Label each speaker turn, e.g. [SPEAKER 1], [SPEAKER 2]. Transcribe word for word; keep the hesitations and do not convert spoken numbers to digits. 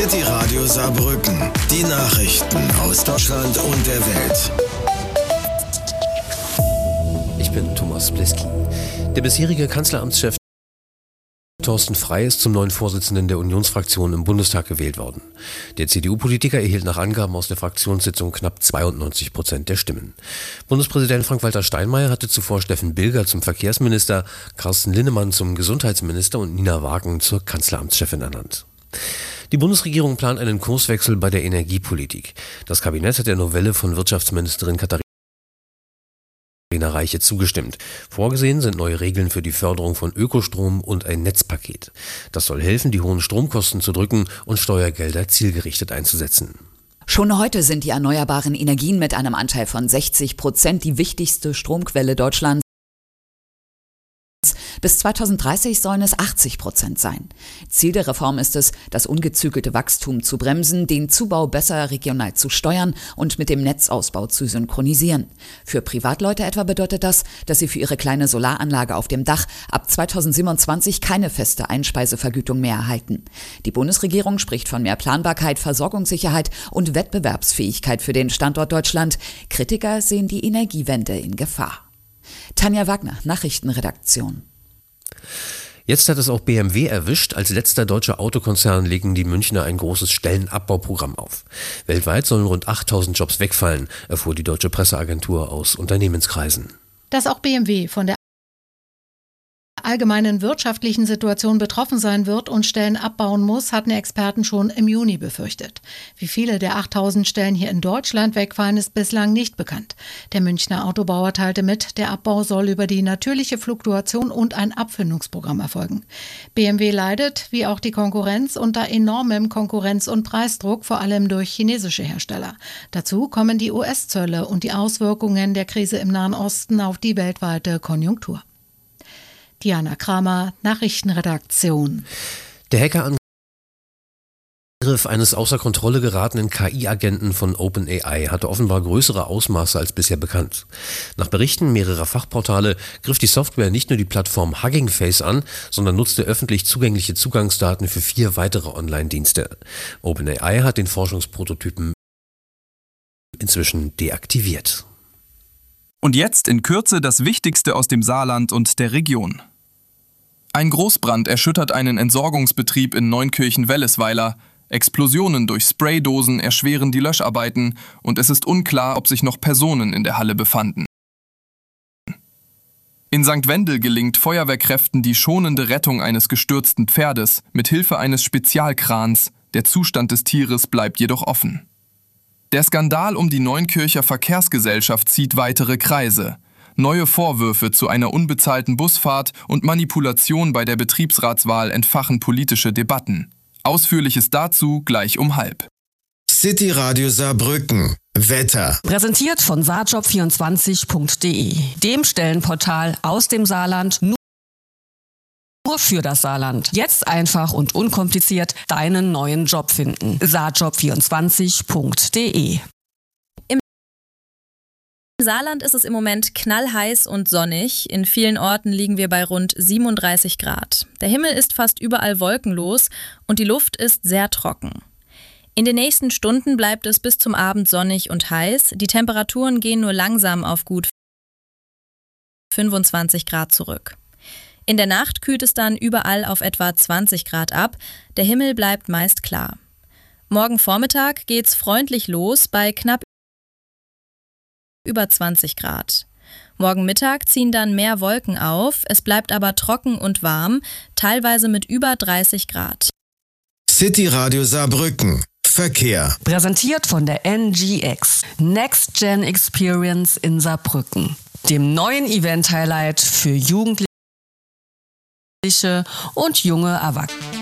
[SPEAKER 1] City Radio Saarbrücken. Die Nachrichten aus Deutschland und der Welt.
[SPEAKER 2] Ich bin Thomas Bliski. Der bisherige Kanzleramtschef Thorsten Frey ist zum neuen Vorsitzenden der Unionsfraktion im Bundestag gewählt worden. Der C D U-Politiker erhielt nach Angaben aus der Fraktionssitzung knapp zweiundneunzig Prozent der Stimmen. Bundespräsident Frank-Walter Steinmeier hatte zuvor Steffen Bilger zum Verkehrsminister, Carsten Linnemann zum Gesundheitsminister und Nina Wagen zur Kanzleramtschefin ernannt. Die Bundesregierung plant einen Kurswechsel bei der Energiepolitik. Das Kabinett hat der Novelle von Wirtschaftsministerin Katharina Reiche zugestimmt. Vorgesehen sind neue Regeln für die Förderung von Ökostrom und ein Netzpaket. Das soll helfen, die hohen Stromkosten zu drücken und Steuergelder zielgerichtet einzusetzen.
[SPEAKER 3] Schon heute sind die erneuerbaren Energien mit einem Anteil von sechzig Prozent die wichtigste Stromquelle Deutschlands. Bis zweitausenddreißig sollen es achtzig Prozent sein. Ziel der Reform ist es, das ungezügelte Wachstum zu bremsen, den Zubau besser regional zu steuern und mit dem Netzausbau zu synchronisieren. Für Privatleute etwa bedeutet das, dass sie für ihre kleine Solaranlage auf dem Dach ab zweitausendsiebenundzwanzig keine feste Einspeisevergütung mehr erhalten. Die Bundesregierung spricht von mehr Planbarkeit, Versorgungssicherheit und Wettbewerbsfähigkeit für den Standort Deutschland. Kritiker sehen die Energiewende in Gefahr. Tanja Wagner, Nachrichtenredaktion.
[SPEAKER 2] Jetzt hat es auch B M W erwischt. Als letzter deutscher Autokonzern legen die Münchner ein großes Stellenabbauprogramm auf. Weltweit sollen rund achttausend Jobs wegfallen, erfuhr die deutsche Presseagentur aus Unternehmenskreisen.
[SPEAKER 4] Dass auch B M W von der allgemeinen wirtschaftlichen Situation betroffen sein wird und Stellen abbauen muss, hatten Experten schon im Juni befürchtet. Wie viele der achttausend Stellen hier in Deutschland wegfallen, ist bislang nicht bekannt. Der Münchner Autobauer teilte mit, der Abbau soll über die natürliche Fluktuation und ein Abfindungsprogramm erfolgen. B M W leidet, wie auch die Konkurrenz, unter enormem Konkurrenz- und Preisdruck, vor allem durch chinesische Hersteller. Dazu kommen die U S-Zölle und die Auswirkungen der Krise im Nahen Osten auf die weltweite Konjunktur. Diana Kramer, Nachrichtenredaktion.
[SPEAKER 2] Der Hackerangriff eines außer Kontrolle geratenen K I-Agenten von OpenAI hatte offenbar größere Ausmaße als bisher bekannt. Nach Berichten mehrerer Fachportale griff die Software nicht nur die Plattform Hugging Face an, sondern nutzte öffentlich zugängliche Zugangsdaten für vier weitere Online-Dienste. OpenAI hat den Forschungsprototypen inzwischen deaktiviert.
[SPEAKER 5] Und jetzt in Kürze das Wichtigste aus dem Saarland und der Region. Ein Großbrand erschüttert einen Entsorgungsbetrieb in Neunkirchen-Wellesweiler. Explosionen durch Spraydosen erschweren die Löscharbeiten und es ist unklar, ob sich noch Personen in der Halle befanden. In Sankt Wendel gelingt Feuerwehrkräften die schonende Rettung eines gestürzten Pferdes mit Hilfe eines Spezialkrans. Der Zustand des Tieres bleibt jedoch offen. Der Skandal um die Neunkircher Verkehrsgesellschaft zieht weitere Kreise. Neue Vorwürfe zu einer unbezahlten Busfahrt und Manipulation bei der Betriebsratswahl entfachen politische Debatten. Ausführliches dazu gleich um halb.
[SPEAKER 1] City Radio Saarbrücken. Wetter.
[SPEAKER 6] Präsentiert von saarjob vierundzwanzig punkt de, dem Stellenportal aus dem Saarland, nur für das Saarland. Jetzt einfach und unkompliziert deinen neuen Job finden. saarjob vierundzwanzig punkt de.
[SPEAKER 7] Im Saarland ist es im Moment knallheiß und sonnig. In vielen Orten liegen wir bei rund siebenunddreißig Grad. Der Himmel ist fast überall wolkenlos und die Luft ist sehr trocken. In den nächsten Stunden bleibt es bis zum Abend sonnig und heiß. Die Temperaturen gehen nur langsam auf gut fünfundzwanzig Grad zurück. In der Nacht kühlt es dann überall auf etwa zwanzig Grad ab. Der Himmel bleibt meist klar. Morgen Vormittag geht's freundlich los bei knapp über zwanzig Grad. Morgen Mittag ziehen dann mehr Wolken auf. Es bleibt aber trocken und warm, teilweise mit über dreißig Grad.
[SPEAKER 1] City Radio Saarbrücken. Verkehr.
[SPEAKER 6] Präsentiert von der N G X, Next Gen Experience in Saarbrücken, dem neuen Event-Highlight für Jugendliche und junge Erwachsene.